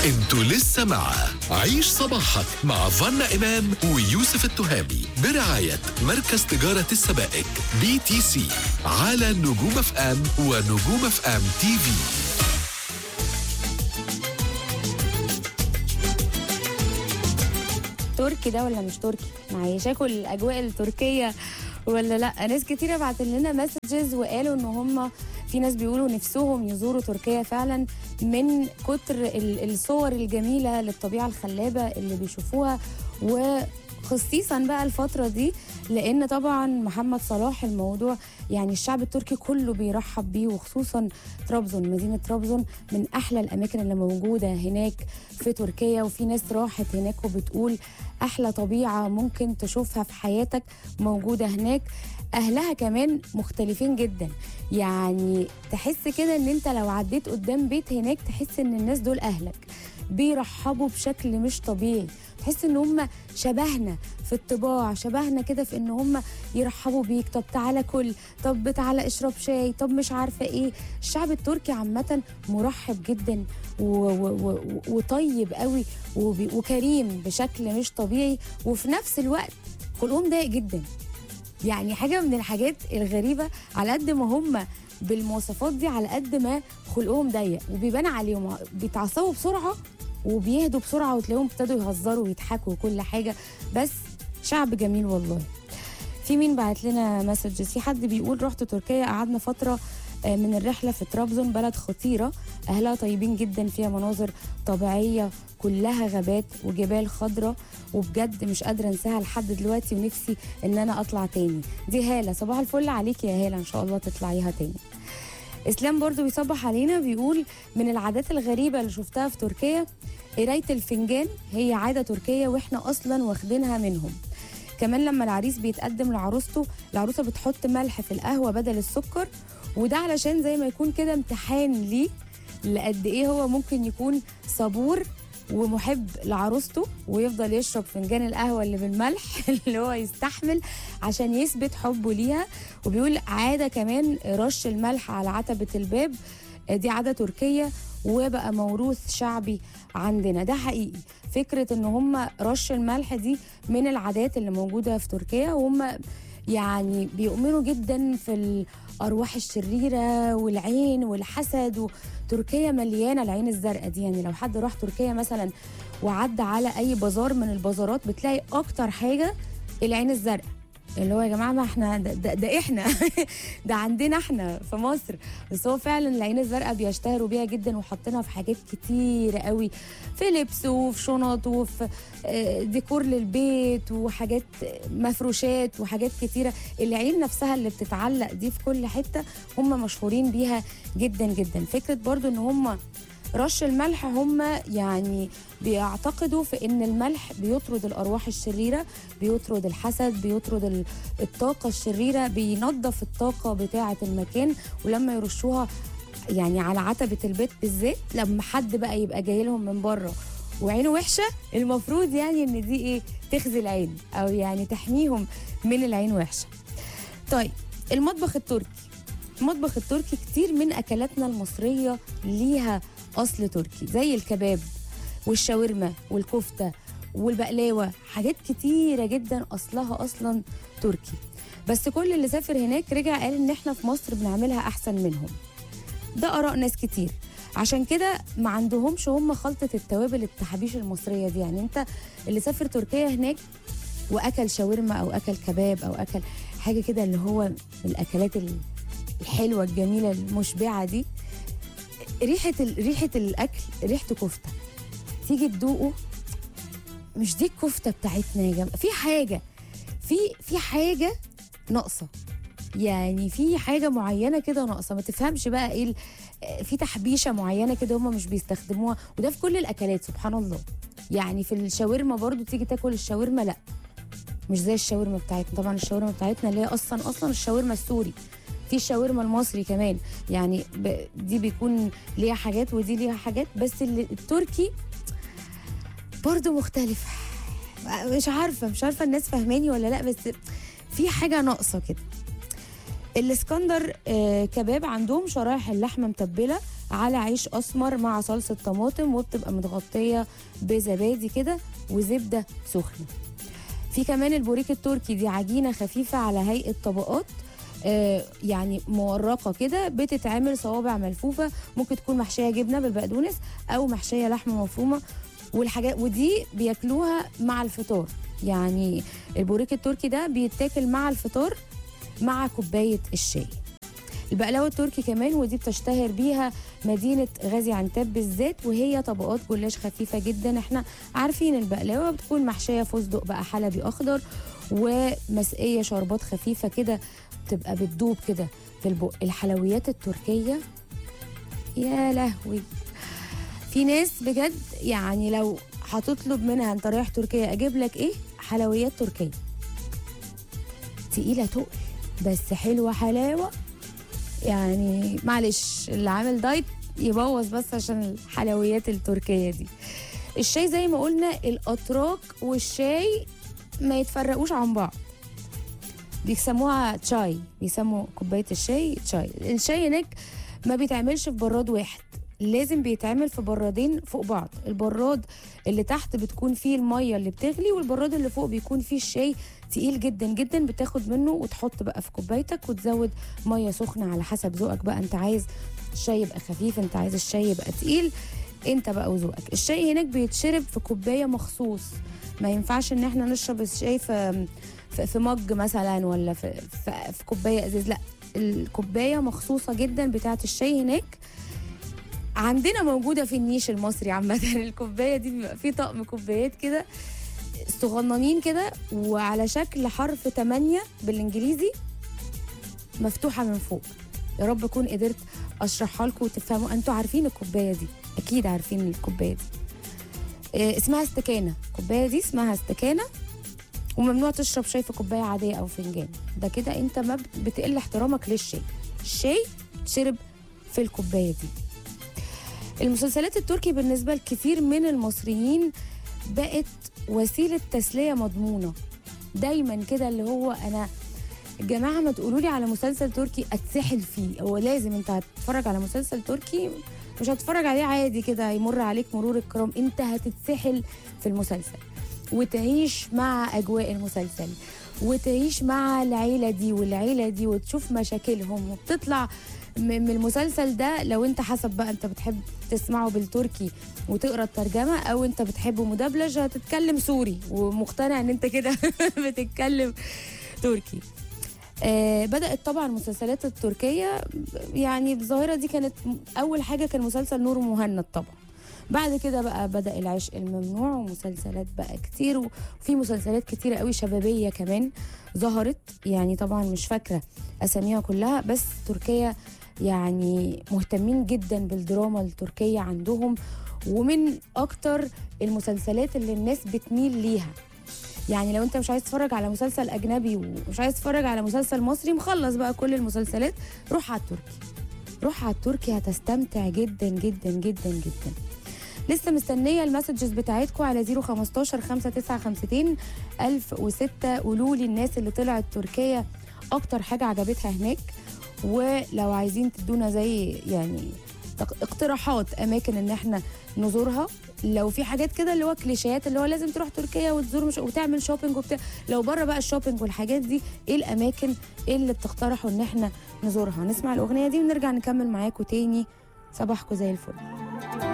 انتوا لسه مع عيش صباحك مع فانا إمام ويوسف التهامي برعاية مركز تجارة السبائك BTC على نجوم اف ام ونجوم اف ام تي في. تركي ده ولا مش تركي؟ معيشاكوا الاجواء التركيه ولا لا؟ ناس كتيره بعت لنا مسجز وقالوا ان هم في ناس بيقولوا نفسهم يزوروا تركيا فعلا من كتر الصور الجميله للطبيعه الخلابه اللي بيشوفوها، وخصيصا بقى الفتره دي لان طبعا محمد صلاح الموضوع يعني الشعب التركي كله بيرحب بيه، وخصوصا طرابزون، مدينه طرابزون من احلى الاماكن اللي موجوده هناك في تركيا. وفي ناس راحت هناك وبتقول احلى طبيعه ممكن تشوفها في حياتك موجوده هناك. اهلها كمان مختلفين جدا، يعني تحس كده ان انت لو عديت قدام بيت هناك تحس ان الناس دول اهلك، بيرحبوا بشكل مش طبيعي، تحس ان هم شبهنا في الطباع، شبهنا كده في ان هم يرحبوا بيك، طب تعالى كل، طب تعالى اشرب شاي، طب مش عارفه ايه. الشعب التركي عامه مرحب جدا وطيب قوي وكريم بشكل مش طبيعي، وفي نفس الوقت خلقهم ضيق جدا. يعني حاجه من الحاجات الغريبه، على قد ما هم بالمواصفات دي على قد ما خلقهم ضيق وبيبان عليهم، بيتعصبوا بسرعه وبيهدوا بسرعه وتلاقيهم ابتدوا يهزروا ويضحكوا وكل حاجه، بس شعب جميل والله. في مين بعت لنا مسجز؟ في حد بيقول رحت تركيا، قعدنا فتره من الرحله في طرابزون، بلد خطيره، اهلها طيبين جدا، فيها مناظر طبيعيه كلها غابات وجبال خضراء، وبجد مش قادره انساها لحد دلوقتي، ونفسي ان انا اطلع تاني. دي هاله، صباح الفل عليكي يا هاله، ان شاء الله تطلعيها تاني. اسلام برضو بيصبح علينا، بيقول من العادات الغريبه اللي شفتها في تركيا قرايه الفنجان، هي عاده تركيه واحنا اصلا واخدينها منهم. كمان لما العريس بيتقدم لعروسته، العروسه بتحط ملح في القهوه بدل السكر، وده علشان زي ما يكون كده امتحان ليه لقد ايه هو ممكن يكون صبور ومحب لعروسته، ويفضل يشرب فنجان القهوه اللي بالملح اللي هو يستحمل عشان يثبت حبه ليها. وبيقول عاده كمان رش الملح على عتبه الباب، دي عاده تركيه وبقى موروث شعبي عندنا. ده حقيقي، فكره ان هم رش الملح دي من العادات اللي موجوده في تركيا، وهم يعني بيؤمنوا جدا في الارواح الشريره والعين والحسد، وتركيا مليانه العين الزرقاء دي. يعني لو حد راح تركيا مثلا وعدى على اي بازار من البازارات بتلاقي اكتر حاجه العين الزرقاء، اللي هو يا جماعه ما احنا ده احنا ده عندنا احنا في مصر. بس هو فعلا العين الزرقاء بيشتهروا بيها جدا، وحاطينها في حاجات كتير قوي، في لبس وفي شنط وفي ديكور للبيت وحاجات مفروشات وحاجات كتيره. العين نفسها اللي بتتعلق دي في كل حته هم مشهورين بيها جدا جدا. فكره برضو ان هم رش الملح، هم يعني بيعتقدوا في ان الملح بيطرد الارواح الشريره، بيطرد الحسد، بيطرد الطاقه الشريره، بينظف الطاقه بتاعه المكان. ولما يرشوها يعني على عتبه البيت بالذات، لما حد بقى يبقى جاي لهم من بره وعينه وحشه، المفروض يعني ان دي ايه، تخزي العين او يعني تحميهم من العين وحشه. طيب المطبخ التركي، المطبخ التركي كتير من اكلاتنا المصريه ليها اصل تركي، زي الكباب والشاورما والكفته والبقلاوه، حاجات كتيره جدا اصلها اصلا تركي. بس كل اللي سافر هناك رجع قال ان احنا في مصر بنعملها احسن منهم. ده اراء ناس كتير، عشان كده ما عندهمش هم خلطه التوابل التحابيش المصريه دي. يعني انت اللي سافر تركيا هناك واكل شاورما او اكل كباب او اكل حاجه كده اللي هو الاكلات الحلوه الجميله المشبعه دي، ريحه الاكل ريحه كفته، تيجي تدوقه مش دي الكفته بتاعتنا يا جماعه، في حاجه ناقصه، يعني في حاجه معينه كده ناقصه، ما تفهمش بقى ايه، في تحبيشه معينه كده هم مش بيستخدموها، وده في كل الاكلات سبحان الله. يعني في الشاورما برضو تيجي تاكل الشاورما، لا مش زي الشاورما بتاعتنا. طبعا الشاورما بتاعتنا اللي هي اصلا الشاورما السوري، في الشاورما المصري كمان، يعني دي بيكون ليها حاجات ودي ليها حاجات، بس التركي برضو مختلف. مش عارفه الناس فاهماني ولا لا، بس في حاجه ناقصه كده. الاسكندر كباب عندهم شرايح اللحمه متبله على عيش اسمر مع صلصه طماطم، وبتبقى متغطيه بزبادي كده وزبده سخنه. في كمان البوريك التركي، دي عجينه خفيفه على هيئه طبقات يعني مورقه كده، بتتعمل صوابع ملفوفه، ممكن تكون محشيه جبنه بالبقدونس او محشيه لحمه مفرومه والحاجات، ودي بياكلوها مع الفطار. يعني البوريك التركي ده بيتاكل مع الفطار مع كوبايه الشاي. البقلاوه التركي كمان، ودي بتشتهر بيها مدينه غازي عنتاب بالذات، وهي طبقات جلاش خفيفه جدا. احنا عارفين البقلاوه بتكون محشيه فستق بقى حلبي اخضر، ومسقيه شربات خفيفه كده بتبقى بتدوب كده في البق. الحلويات التركيه يا لهوي، في ناس بجد يعني لو هتطلب منها انت رايح تركيا اجيب لك ايه، حلويات تركيه تقيله تقل بس حلوه حلاوه. يعني معلش اللي عامل دايت يبوظ بس عشان الحلويات التركيه دي. الشاي زي ما قلنا الاتراك والشاي ما يتفرقوش عن بعض، بيسموها تشاي، بيسموا كوبايه الشاي تشاي. الشاي هناك ما بيتعملش في براد واحد، لازم بيتعمل في برادين فوق بعض. البراد اللي تحت بتكون فيه الميه اللي بتغلي، والبراد اللي فوق بيكون فيه الشاي تقيل جدا جدا، بتاخد منه وتحط بقى في كوبايتك وتزود ميه سخنه على حسب ذوقك بقى، انت عايز الشاي يبقى خفيف، انت عايز الشاي يبقى تقيل، انت بقى وذوقك. الشاي هناك بيتشرب في كوبايه مخصوص، ما ينفعش ان احنا نشرب الشاي في مج مثلا ولا في كوبايه ازاز، لا الكوبايه مخصوصه جدا بتاعه الشاي هناك. عندنا موجوده في النيش المصري عامه الكوبايه دي بيبقى في طقم كوبايات كده صغننين كده وعلى شكل حرف 8 بالانجليزي مفتوحه من فوق. يا رب اكون قدرت اشرحها لكم وتفهموا. انتوا عارفين الكوبايه دي، اكيد عارفين الكوبايه دي. اسمها استكانه، الكوبايه دي اسمها استكانه، وممنوع تشرب شاي في كوبايه عاديه او فنجان. ده كده انت ما بتقل احترامك للشاي. الشاي تشرب في الكوبايه دي. المسلسلات التركي بالنسبه لكثير من المصريين بقت وسيله تسليه مضمونه. دايما كده اللي هو انا الجماعه ما تقولوا لي على مسلسل تركي اتسحل فيه، هو لازم انت هتتفرج على مسلسل تركي مش هتتفرج عليه عادي كده يمر عليك مرور الكرام، انت هتتسحل في المسلسل وتعيش مع اجواء المسلسل وتعيش مع العيله دي والعيله دي وتشوف مشاكلهم، وبتطلع من المسلسل ده لو انت حسب بقى انت بتحب تسمعه بالتركي وتقرا الترجمه، او انت بتحبه مدبلج هتتكلم سوري ومقتنع ان انت كده بتتكلم تركي. بدأت طبعا المسلسلات التركية يعني الظاهرة دي كانت أول حاجة كان مسلسل نور مهند طبعا، بعد كده بقى بدأ العشق الممنوع ومسلسلات بقى كتير، وفي مسلسلات كتيرة قوي شبابية كمان ظهرت، يعني طبعا مش فاكرة أساميها كلها، بس تركيا يعني مهتمين جدا بالدراما التركية عندهم، ومن أكتر المسلسلات اللي الناس بتميل ليها. يعني لو انت مش عايز تتفرج على مسلسل اجنبي ومش عايز تتفرج على مسلسل مصري مخلص بقى كل المسلسلات، روح على التركي، روح على التركي هتستمتع جدا جدا جدا جدا. لسه مستنيه المسجز بتاعتكم على 015 5952 1006. قولوا لي الناس اللي طلعت تركيا اكتر حاجه عجبتها هناك، ولو عايزين تدونا زي يعني اقتراحات اماكن ان احنا نزورها. لو في حاجات كده اللي هو كليشيات اللي هو لازم تروح تركيا وتزور وتعمل شوبينج وبتاع، لو بره بقى الشوبينج والحاجات دي ايه الاماكن اللي بتقترحوا ان احنا نزورها؟ نسمع الاغنيه دي ونرجع نكمل معاكم تاني. صباحكم زي الفل.